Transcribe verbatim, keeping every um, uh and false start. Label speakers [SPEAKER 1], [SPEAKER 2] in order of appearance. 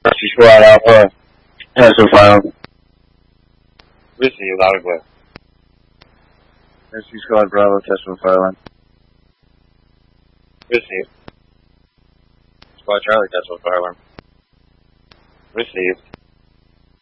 [SPEAKER 1] Rescue Squad Alpha, Tesla file.
[SPEAKER 2] Receive, loud and clear.
[SPEAKER 1] Rescue Squad Bravo, Tesla filing.
[SPEAKER 2] Receive. Squad Charlie, Tesla fire alarm. Receive.